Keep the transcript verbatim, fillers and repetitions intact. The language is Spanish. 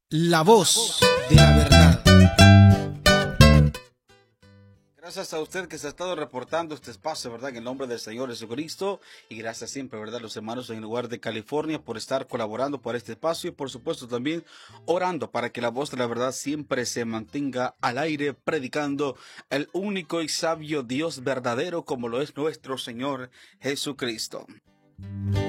la voz de la verdad. Gracias a usted que se ha estado reportando este espacio, ¿verdad? En el nombre del Señor Jesucristo. Y gracias siempre, ¿verdad? Los hermanos en el lugar de California por estar colaborando por este espacio. Y por supuesto también orando para que la voz de la verdad siempre se mantenga al aire, predicando el único y sabio Dios verdadero como lo es nuestro Señor Jesucristo.